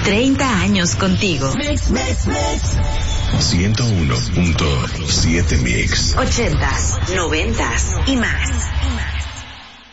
30 años contigo. Mix. 101.7 Mix. 80s, 90s y más.